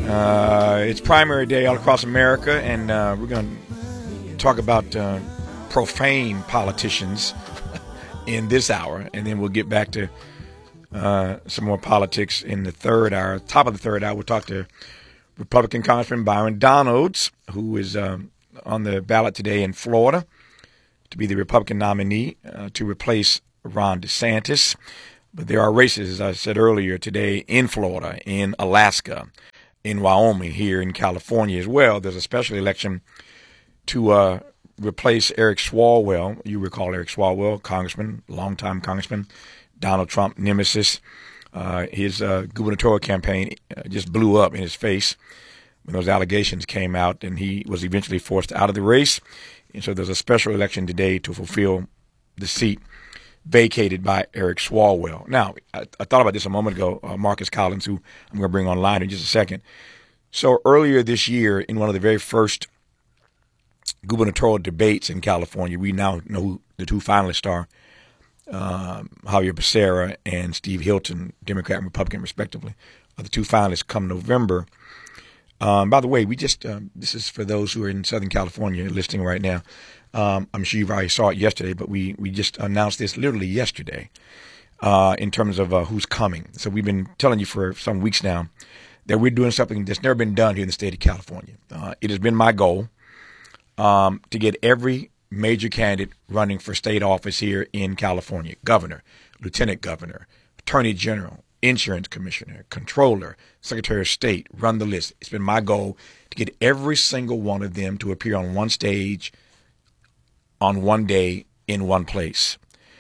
It's primary day all across America, and we're going to talk about profane politicians in this hour, and then we'll get back to some more politics in the third hour. Top of the third hour, we'll talk to Republican Congressman Byron Donalds, who is on the ballot today in Florida to be the Republican nominee to replace Ron DeSantis. But there are races, as I said earlier today, in Florida, in Alaska, in Wyoming, here in California as well. There's a special election to replace Eric Swalwell. You recall Eric Swalwell, congressman, longtime congressman, Donald Trump nemesis. His gubernatorial campaign just blew up in his face when those allegations came out, and he was eventually forced out of the race. And so there's a special election today to fulfill the seat vacated by Eric Swalwell. Now, I thought about this a moment ago, Marcus Collins, who I'm going to bring online in just a second. So earlier this year, in one of the very first gubernatorial debates in California, we now know who the two finalists are, Javier Becerra and Steve Hilton, Democrat and Republican, respectively, are the two finalists come November. By the way, we just, this is for those who are in Southern California listening right now. I'm sure you've already saw it yesterday, but we just announced this literally yesterday in terms of who's coming. So we've been telling you for some weeks now that we're doing something that's never been done here in the state of California. It has been my goal to get every major candidate running for state office here in California: governor, lieutenant governor, attorney general, insurance commissioner, controller, secretary of state, run the list. It's been my goal to get every single one of them to appear on one stage on one day in one place.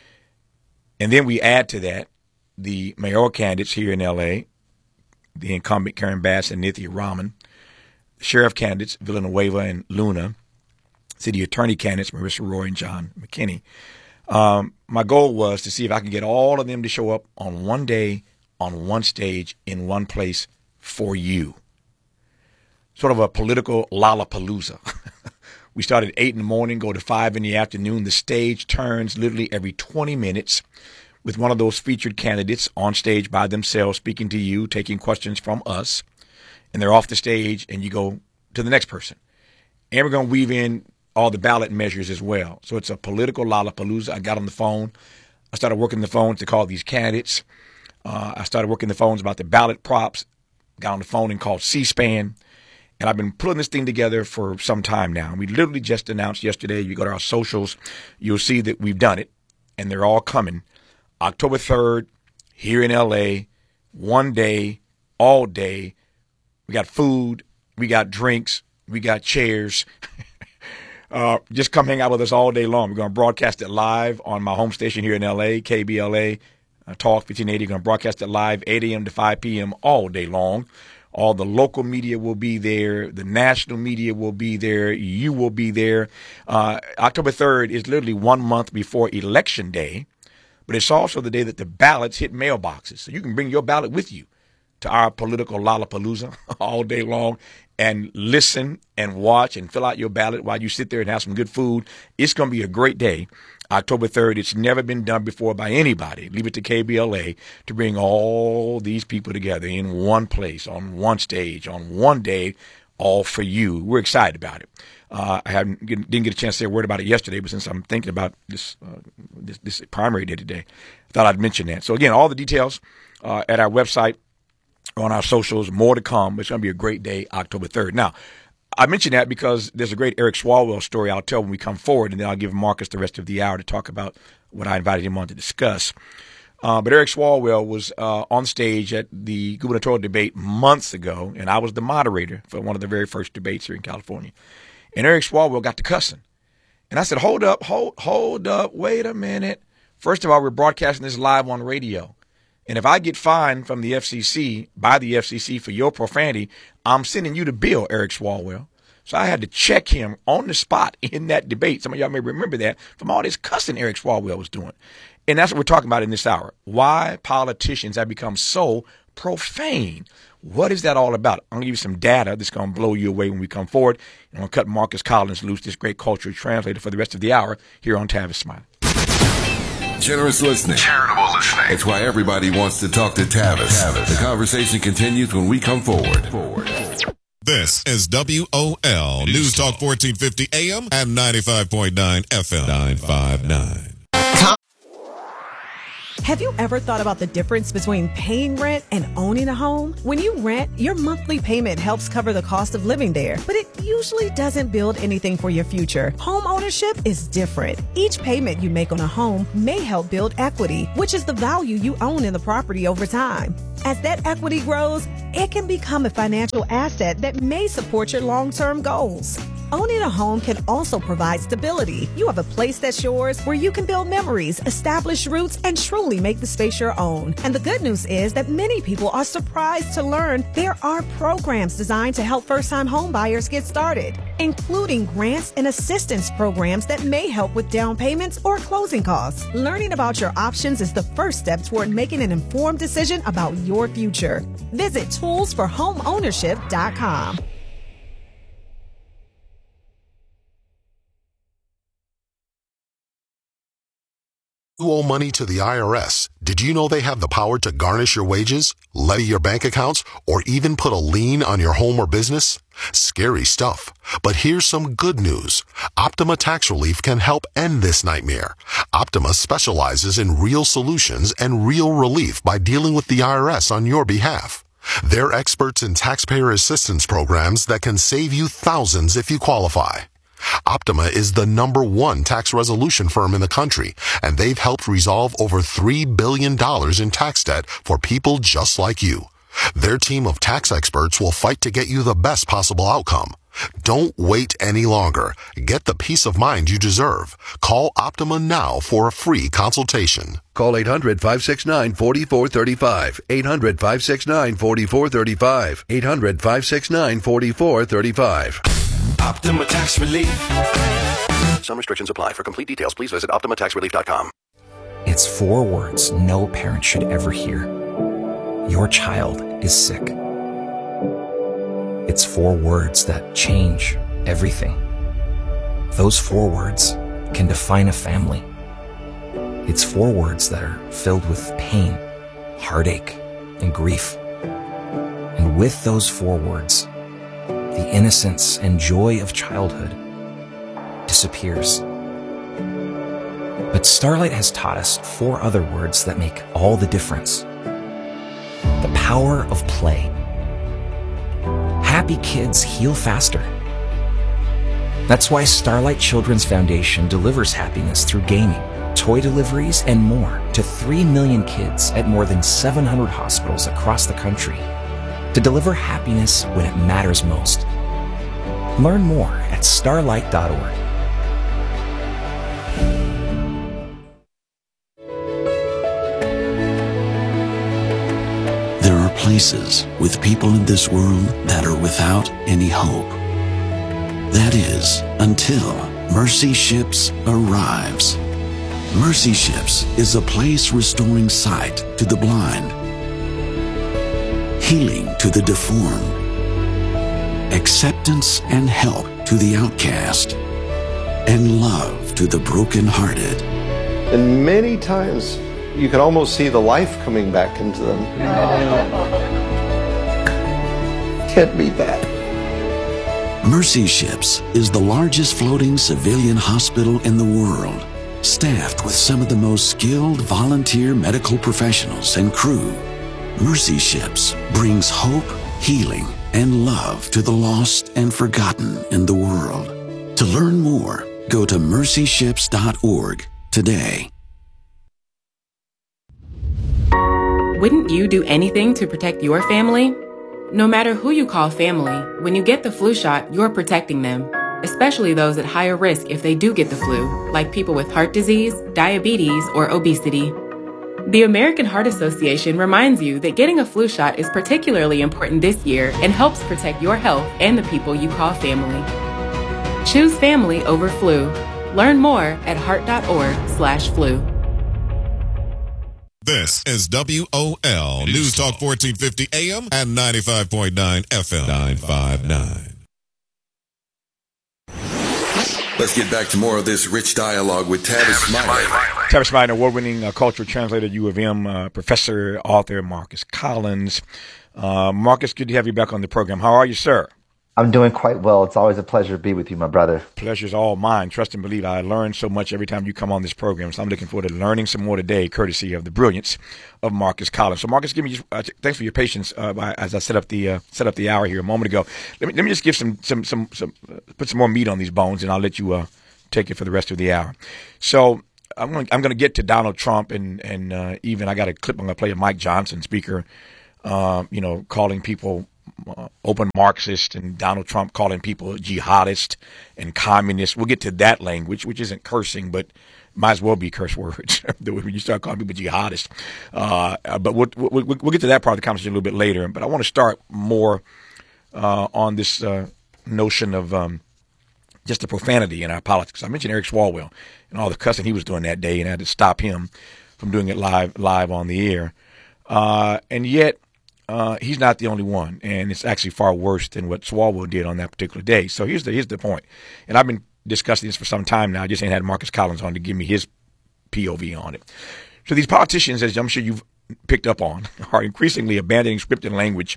And then we add to that the mayoral candidates here in L.A., the incumbent Karen Bass and Nithya Raman, the sheriff candidates Villanueva and Luna, city attorney candidates Marissa Roy and John McKinney. My goal was to see if I could get all of them to show up on one day, on one stage, in one place for you. Sort of a political Lollapalooza. We start at 8 in the morning, go to 5 in the afternoon. The stage turns literally every 20 minutes with one of those featured candidates on stage by themselves, speaking to you, taking questions from us. And they're off the stage, and you go to the next person. And we're going to weave in all the ballot measures as well. So it's a political Lollapalooza. I got on the phone. I started working the phones to call these candidates. I started working the phones about the ballot props. Got on the phone and called C-SPAN. And I've been putting this thing together for some time now. We literally just announced yesterday. You go to our socials, you'll see that we've done it, and they're all coming. October 3rd, here in L.A., one day, all day. We got food, we got drinks, we got chairs. Just come hang out with us all day long. We're going to broadcast it live on my home station here in L.A., KBLA, Talk 1580. We're going to broadcast it live 8 a.m. to 5 p.m. all day long. All the local media will be there. The national media will be there. You will be there. October 3rd is literally 1 month before Election Day, but it's also the day that the ballots hit mailboxes. So you can bring your ballot with you to our political Lollapalooza all day long and listen and watch and fill out your ballot while you sit there and have some good food. It's going to be a great day. October 3rd, it's never been done before by anybody. Leave it to KBLA to bring all these people together in one place, on one stage, on one day, all for you. We're excited about it. I didn't get a chance to say a word about it yesterday, but since I'm thinking about this primary day today, I thought I'd mention that. So again, all the details at our website, on our socials, more to come. It's going to be a great day, October 3rd. Now, I mention that because there's a great Eric Swalwell story I'll tell when we come forward, and then I'll give Marcus the rest of the hour to talk about what I invited him on to discuss. But Eric Swalwell was on stage at the gubernatorial debate months ago, and I was the moderator for one of the very first debates here in California. And Eric Swalwell got to cussing. And I said, hold up, wait a minute. First of all, we're broadcasting this live on radio. And if I get fined from the FCC, by the FCC for your profanity, I'm sending you the bill, Eric Swalwell. So I had to check him on the spot in that debate. Some of y'all may remember that from all this cussing Eric Swalwell was doing. And that's what we're talking about in this hour. Why politicians have become so profane. What is that all about? I'm going to give you some data that's going to blow you away when we come forward. And I'm going to cut Marcus Collins loose, this great cultural translator, for the rest of the hour here on Tavis Smiley. Generous listening. Charitable listening. It's why everybody wants to talk to Tavis. The conversation continues when we come forward. This is WOL News Talk 1450 AM and 95.9 FM 959. Have you ever thought about the difference between paying rent and owning a home? When you rent, your monthly payment helps cover the cost of living there, but it usually doesn't build anything for your future. Home ownership is different. Each payment you make on a home may help build equity, which is the value you own in the property over time. As that equity grows, it can become a financial asset that may support your long-term goals. Owning a home can also provide stability. You have a place that's yours where you can build memories, establish roots, and truly make the space your own. And the good news is that many people are surprised to learn there are programs designed to help first-time home buyers get started, including grants and assistance programs that may help with down payments or closing costs. Learning about your options is the first step toward making an informed decision about your future. Visit toolsforhomeownership.com. You owe money to the IRS. Did you know they have the power to garnish your wages, levy your bank accounts, or even put a lien on your home or business? Scary stuff. But here's some good news. Optima Tax Relief can help end this nightmare. Optima specializes in real solutions and real relief by dealing with the IRS on your behalf. They're experts in taxpayer assistance programs that can save you thousands if you qualify. Optima is the #1 tax resolution firm in the country, and they've helped resolve over $3 billion in tax debt for people just like you. Their team of tax experts will fight to get you the best possible outcome. Don't wait any longer. Get the peace of mind you deserve. Call Optima now for a free consultation. Call 800-569-4435. 800-569-4435. 800-569-4435. Optima Tax Relief. Some restrictions apply. For complete details, please visit OptimaTaxRelief.com. It's 4 words no parent should ever hear. Your child is sick. It's 4 words that change everything. Those 4 words can define a family. It's 4 words that are filled with pain, heartache, and grief. And with those 4 words, the innocence and joy of childhood disappears. But Starlight has taught us 4 other words that make all the difference. The power of play. Happy kids heal faster. That's why Starlight Children's Foundation delivers happiness through gaming, toy deliveries, and more to 3 million kids at more than 700 hospitals across the country to deliver happiness when it matters most. Learn more at starlight.org. There are places with people in this world that are without any hope. That is, until Mercy Ships arrives. Mercy Ships is a place restoring sight to the blind, healing to the deformed, acceptance and help to the outcast, and love to the brokenhearted. And many times you can almost see the life coming back into them. Can't beat that. Mercy Ships is the largest floating civilian hospital in the world, staffed with some of the most skilled volunteer medical professionals and crew. Mercy Ships brings hope, healing, and love to the lost and forgotten in the world. To learn more, go to mercyships.org today. Wouldn't you do anything to protect your family? No matter who you call family, when you get the flu shot, you're protecting them, especially those at higher risk if they do get the flu, like people with heart disease, diabetes, or obesity. The American Heart Association reminds you that getting a flu shot is particularly important this year and helps protect your health and the people you call family. Choose family over flu. Learn more at heart.org/flu. This is WOL News Talk 1450 AM and 95.9 FM 959. Let's get back to more of this rich dialogue with Tavis Smiley. Tavis Smiley, award-winning cultural translator, U of M, professor, author, Marcus Collins. Marcus, good to have you back on the program. How are you, sir? I'm doing quite well. It's always a pleasure to be with you, my brother. Pleasure's all mine. Trust and believe. I learn so much every time you come on this program. So I'm looking forward to learning some more today, courtesy of the brilliance of Marcus Collins. So Marcus, give me thanks for your patience as I set up the hour here a moment ago. Let me just give some put some more meat on these bones, and I'll let you take it for the rest of the hour. So I'm going to get to Donald Trump and even I got a clip I'm going to play of Mike Johnson, speaker, calling people open Marxist, and Donald Trump calling people jihadist and communist. We'll get to that language, which isn't cursing, but might as well be curse words when you start calling people jihadist. But we'll get to that part of the conversation a little bit later. But I want to start more on this notion of just the profanity in our politics. I mentioned Eric Swalwell and all the cussing he was doing that day, and I had to stop him from doing it live on the air. And yet, he's not the only one, and it's actually far worse than what Swalwell did on that particular day. So here's the point, and I've been discussing this for some time now. I just ain't had Marcus Collins on to give me his POV on it. So these politicians, as I'm sure you've picked up on, are increasingly abandoning scripted language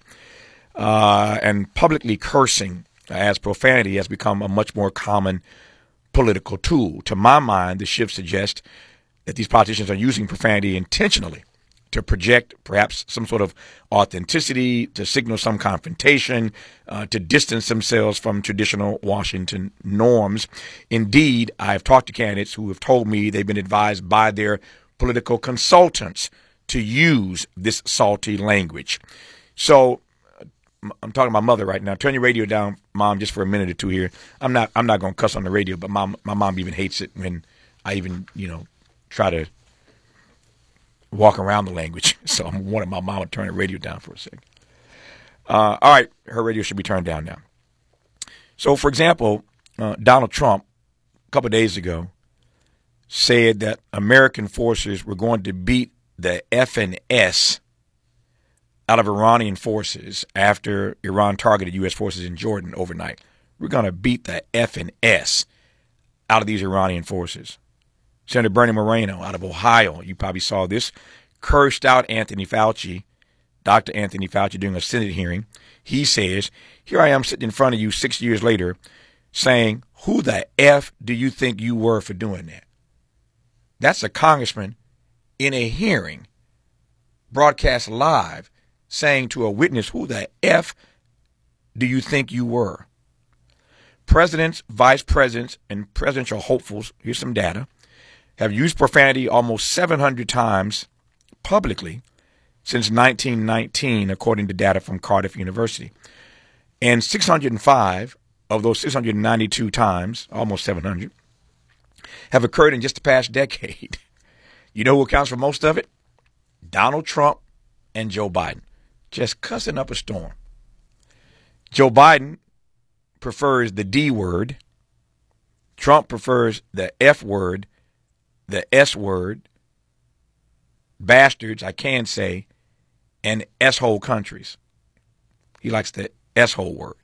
and publicly cursing, as profanity has become a much more common political tool. To my mind, the shift suggests that these politicians are using profanity intentionally to project perhaps some sort of authenticity, to signal some confrontation, to distance themselves from traditional Washington norms. Indeed, I've talked to candidates who have told me they've been advised by their political consultants to use this salty language. So I'm talking to my mother right now. Turn your radio down, Mom, just for a minute or two here. I'm not going to cuss on the radio, but my mom even hates it when I even, try to walk around the language. So I'm wanting my mom to turn the radio down for a second. All right, her radio should be turned down now. So, for example, Donald Trump, a couple of days ago, said that American forces were going to beat the effing S out of Iranian forces after Iran targeted U.S. forces in Jordan overnight. We're going to beat the effing S out of these Iranian forces. Senator Bernie Moreno out of Ohio, you probably saw this, cursed out Anthony Fauci, Dr. Anthony Fauci, during a Senate hearing. He says, here I am sitting in front of you 6 years later saying, who the F do you think you were for doing that? That's a congressman in a hearing, broadcast live, saying to a witness, who the F do you think you were? Presidents, vice presidents, and presidential hopefuls, here's some data, have used profanity almost 700 times publicly since 1919, according to data from Cardiff University. And 605 of those 692 times, almost 700, have occurred in just the past decade. You know who accounts for most of it? Donald Trump and Joe Biden, just cussing up a storm. Joe Biden prefers the D word. Trump prefers the F word, the S word, bastards, I can say, and S-hole countries. He likes the S-hole word.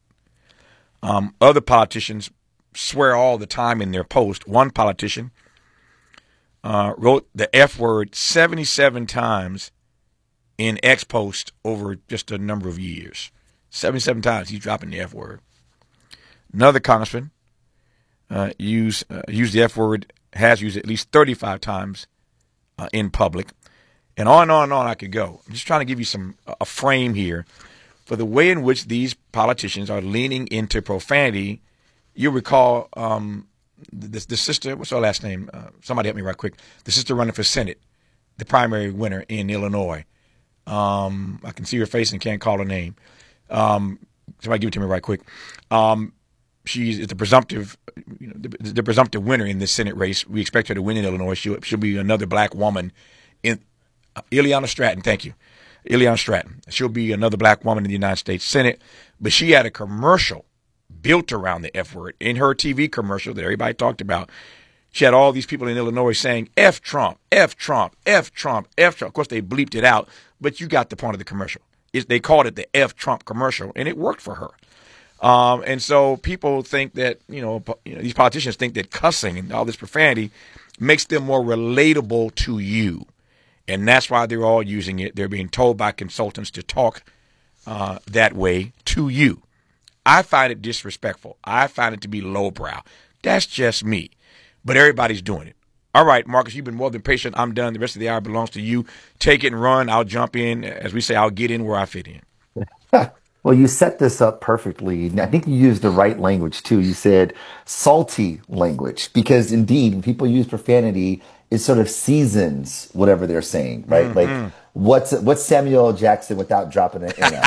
Other politicians swear all the time in their post. One politician wrote the F word 77 times in X post over just a number of years. 77 times he's dropping the F word. Another congressman used the F word, has used it at least 35 times in public. And on I could go. I'm just trying to give you a frame here for the way in which these politicians are leaning into profanity. You recall the sister, what's her last name? Somebody help me right quick. The sister running for Senate, the primary winner in Illinois. I can see her face and can't call her name. Somebody give it to me right quick. She's the presumptive, the presumptive winner in this Senate race. We expect her to win in Illinois. She'll be another black woman in Ileana Stratton. Thank you, Ileana Stratton. She'll be another black woman in the United States Senate. But she had a commercial built around the F word in her TV commercial that everybody talked about. She had all these people in Illinois saying F Trump, F Trump, F Trump, F Trump. Of course, they bleeped it out, but you got the point of the commercial. They called it the F Trump commercial, and it worked for her. And so people think that, these politicians think that cussing and all this profanity makes them more relatable to you. And that's why they're all using it. They're being told by consultants to talk that way to you. I find it disrespectful. I find it to be lowbrow. That's just me. But everybody's doing it. All right, Marcus, you've been more than patient. I'm done. The rest of the hour belongs to you. Take it and run. I'll jump in. As we say, I'll get in where I fit in. Well, you set this up perfectly. I think you used the right language too. You said salty language because indeed, when people use profanity, it sort of seasons whatever they're saying, right? Like what's Samuel L. Jackson without dropping an N?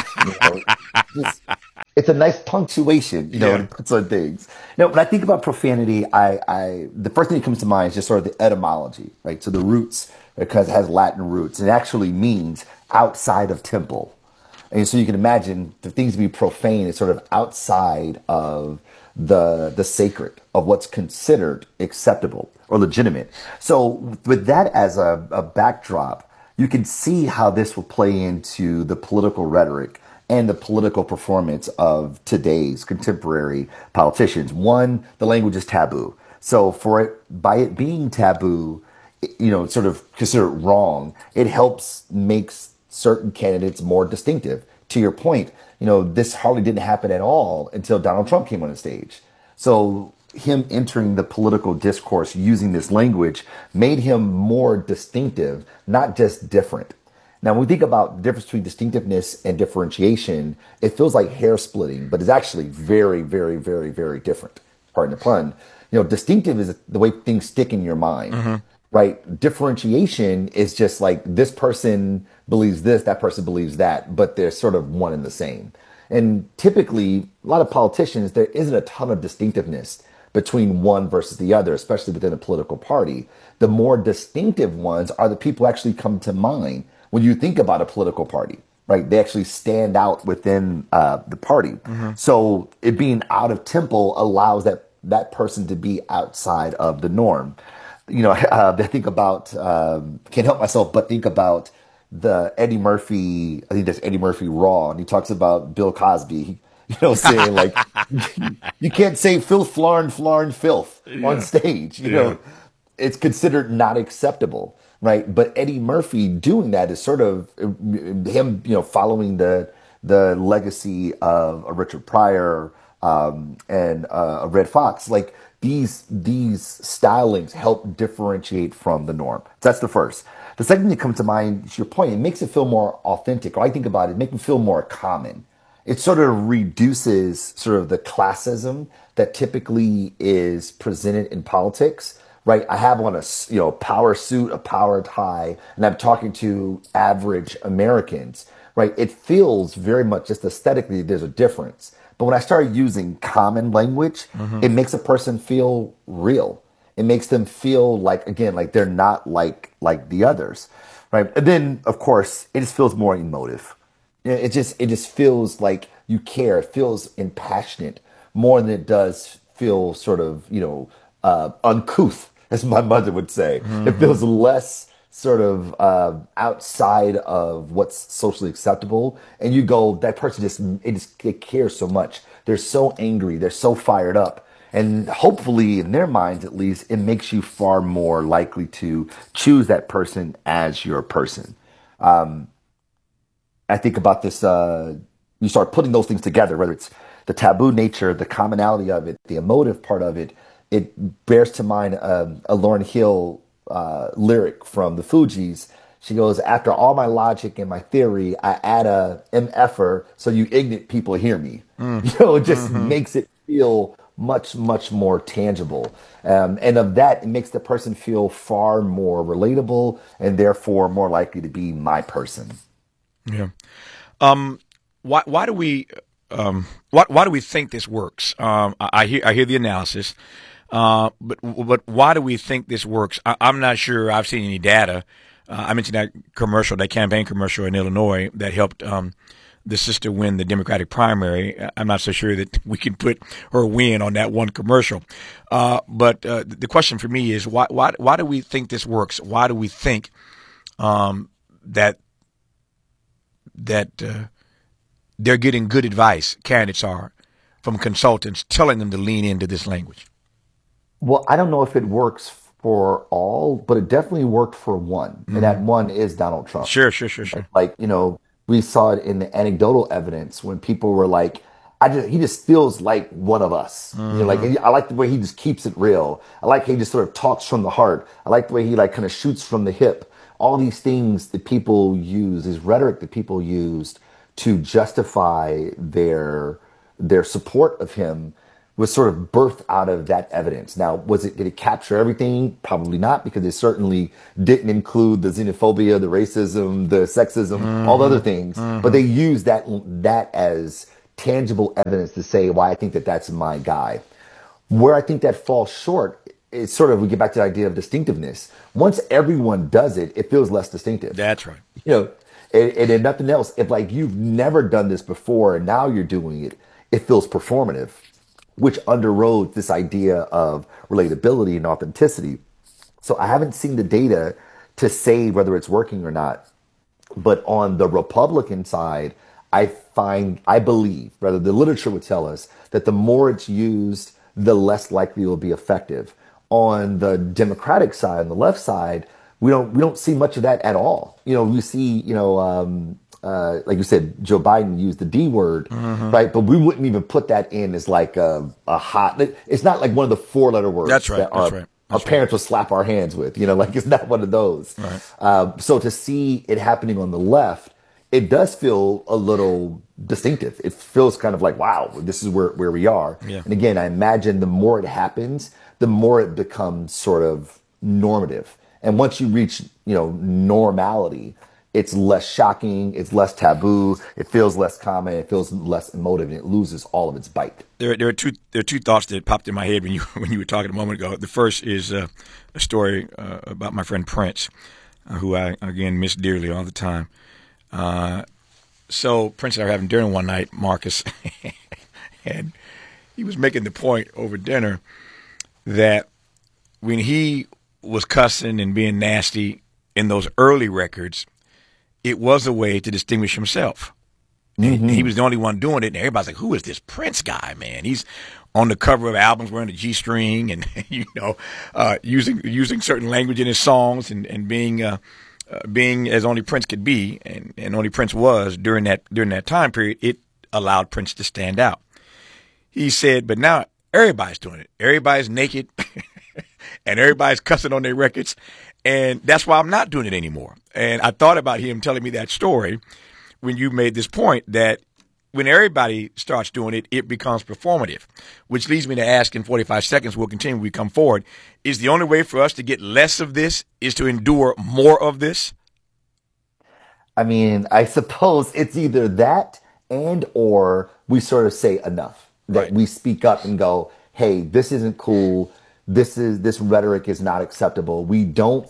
It's a nice punctuation, to put on things. When I think about profanity, I the first thing that comes to mind is just sort of the etymology, right? So the roots, because it has Latin roots, and it actually means outside of temple. And so you can imagine the things to be profane is sort of outside of the sacred, of what's considered acceptable or legitimate. So with that as a backdrop, you can see how this will play into the political rhetoric and the political performance of today's contemporary politicians. One, the language is taboo. So by it being taboo, sort of considered wrong, it helps makes certain candidates more distinctive. To your point, this hardly didn't happen at all until Donald Trump came on the stage. So him entering the political discourse using this language made him more distinctive, not just different. Now, when we think about the difference between distinctiveness and differentiation, it feels like hair splitting, but it's actually very, very, very, very different. Pardon the pun. Distinctive is the way things stick in your mind. Right? Differentiation is just like this person believes this, that person believes that, but they're sort of one and the same. And typically, a lot of politicians, there isn't a ton of distinctiveness between one versus the other, especially within a political party. The more distinctive ones are the people who actually come to mind when you think about a political party, right? They actually stand out within the party. So it being out of temple allows that person to be outside of the norm. I think about, can't help myself but think about the Eddie Murphy, I think that's Eddie Murphy Raw, and he talks about Bill Cosby, saying like, you can't say filth, flarn, filth on stage, it's considered not acceptable, right? But Eddie Murphy doing that is sort of him, following the legacy of a Richard Pryor and a Red Fox, like, these stylings help differentiate from the norm. So that's the first. The second thing that comes to mind is your point. It makes it feel more authentic. Or I think about it, make it feel more common. It sort of reduces sort of the classism that typically is presented in politics, right? I have on a power suit, a power tie, and I'm talking to average Americans, right? It feels very much just aesthetically there's a difference. But when I started using common language, it makes a person feel real. It makes them feel like, again, like they're not like the others, right? And then, of course, it just feels more emotive. It just feels like you care. It feels impassionate more than it does feel sort of, uncouth, as my mother would say. It feels less sort of outside of what's socially acceptable, and you go, that person it cares so much. They're so angry, they're so fired up, and hopefully, in their minds at least, it makes you far more likely to choose that person as your person. I think about this. You start putting those things together, whether it's the taboo nature, the commonality of it, the emotive part of it. It bears to mind a Lauryn Hill lyric from the Fugees. She goes, after all my logic and my theory, I add a MFer so you ignorant people hear me. It just makes it feel much, much more tangible. And of that, it makes the person feel far more relatable and therefore more likely to be my person. Yeah. Why do we think this works? I hear the analysis. But why do we think this works? I'm not sure I've seen any data. I mentioned that campaign commercial in Illinois that helped the sister win the Democratic primary. I'm not so sure that we can put her win on that one commercial. But the question for me is why do we think this works? Why do we think that they're getting good advice, candidates are, from consultants telling them to lean into this language? Well, I don't know if it works for all, but it definitely worked for one. And that one is Donald Trump. Sure. Like, we saw it in the anecdotal evidence when people were like, he just feels like one of us. You know, like, I like the way he just keeps it real. I like how he just sort of talks from the heart. I like the way he like kind of shoots from the hip. All these things that people use, this rhetoric that people used to justify their support of him, was sort of birthed out of that evidence. Now, did it capture everything? Probably not, because it certainly didn't include the xenophobia, the racism, the sexism, all the other things. But they used that as tangible evidence to say why I think that that's my guy. Where I think that falls short is sort of, we get back to the idea of distinctiveness. Once everyone does it, it feels less distinctive. That's right. You know, and if nothing else, if like you've never done this before and now you're doing it, it feels performative, which underrode this idea of relatability and authenticity. So I haven't seen the data to say whether it's working or not. But on the Republican side, I believe, rather the literature would tell us that the more it's used, the less likely it will be effective. On the Democratic side, on the left side, we don't see much of that at all. You know, we see, you know, like you said, Joe Biden used the D word, right? But we wouldn't even put that in as like a hot. It's not like one of the 4-letter words. That's right. That our parents would slap our hands with. You know, like it's not one of those. Right. So to see it happening on the left, it does feel a little distinctive. It feels kind of like, wow, this is where we are. Yeah. And again, I imagine the more it happens, the more it becomes sort of normative. And once you reach, you know, normality, it's less shocking, it's less taboo, it feels less common, it feels less emotive, and it loses all of its bite. There are two thoughts that popped in my head when you were talking a moment ago. The first is a story about my friend Prince, who I again miss dearly all the time. So Prince and I were having dinner one night, Marcus, and he was making the point over dinner that when he was cussing and being nasty in those early records, it was a way to distinguish himself. And he was the only one doing it, and everybody's like, who is this Prince guy, man? He's on the cover of albums wearing a G-string and, you know, using certain language in his songs and being as only Prince could be, and only Prince was during that time period. It allowed Prince to stand out. He said, but now everybody's doing it. Everybody's naked and everybody's cussing on their records. And that's why I'm not doing it anymore. And I thought about him telling me that story when you made this point that when everybody starts doing it, it becomes performative, which leads me to ask in 45 seconds, we'll continue when we come forward, is the only way for us to get less of this is to endure more of this? I mean, I suppose it's either that and or we sort of say enough. That we speak up and go, hey, this isn't cool. This rhetoric is not acceptable. We don't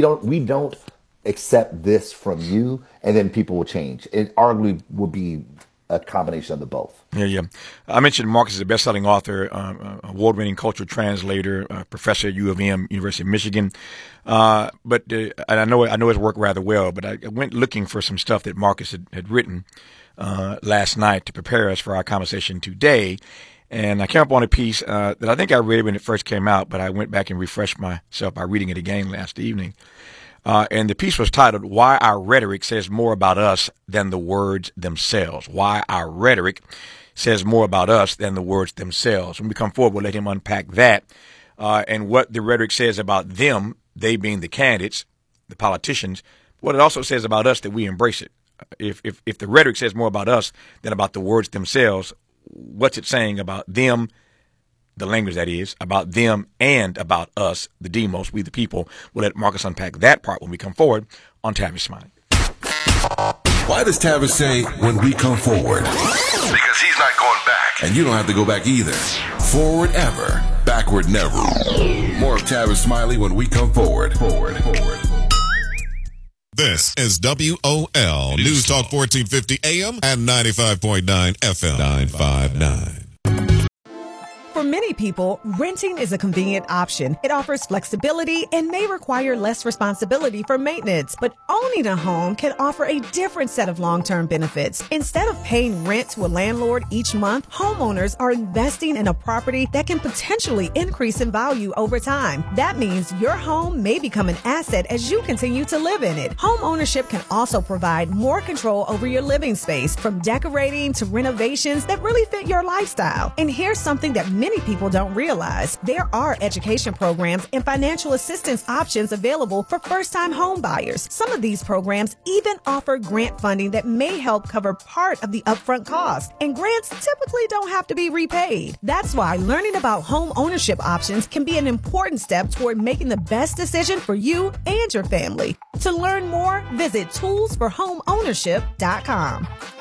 accept this from you, and then people will change. It arguably will be a combination of the both. Yeah. I mentioned Marcus is a best-selling author, award-winning cultural translator, professor at U of M, University of Michigan. But I know his work rather well. But I went looking for some stuff that Marcus had written last night to prepare us for our conversation today. And I came up on a piece that I think I read when it first came out, but I went back and refreshed myself by reading it again last evening. And the piece was titled, Why Our Rhetoric Says More About Us Than the Words Themselves. Why Our Rhetoric Says More About Us Than the Words Themselves. When we come forward, we'll let him unpack that and what the rhetoric says about them, they being the candidates, the politicians, what it also says about us that we embrace it. If the rhetoric says more about us than about the words themselves, what's it saying about them, the language that is, about them and about us, the demos, we the people? We'll let Marcus unpack that part when we come forward on Tavis Smiley. Why does Tavis say when we come forward? Because he's not going back. And you don't have to go back either. Forward ever, backward never. More of Tavis Smiley when we come forward. This is WOL News Talk 1450 AM and 95.9 FM 959. For many people, renting is a convenient option. It offers flexibility and may require less responsibility for maintenance. But owning a home can offer a different set of long-term benefits. Instead of paying rent to a landlord each month, homeowners are investing in a property that can potentially increase in value over time. That means your home may become an asset as you continue to live in it. Home ownership can also provide more control over your living space, from decorating to renovations that really fit your lifestyle. And here's something that many people don't realize. There are education programs and financial assistance options available for first-time home buyers. Some of these programs even offer grant funding that may help cover part of the upfront cost. And grants typically don't have to be repaid. That's why learning about home ownership options can be an important step toward making the best decision for you and your family. To learn more, visit toolsforhomeownership.com.